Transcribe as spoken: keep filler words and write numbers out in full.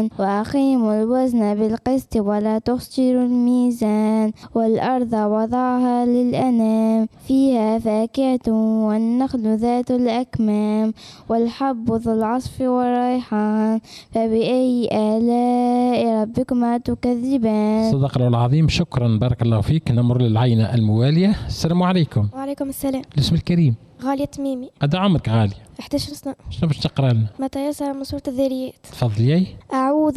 وأقيموا الوزن بالقسط ولا تخسروا الميزان والأرض وضعها للأنام فيها فاكهة والنخل ذات الأكمام والحب ذو العصف والريحان فبأي آلاء ربكما تكذبان. صدق الله العظيم. شكرا بارك الله فيك. نمر للعينة الموالية. السلام عليكم. وعليكم السلام. الاسم الكريم؟ غالية تميمي. قد عمرك غالية؟ إحدى عشر سنة. شنو باش تقرا لنا؟ متى يسر من سورة الذاريات. تفضلي. أعوذ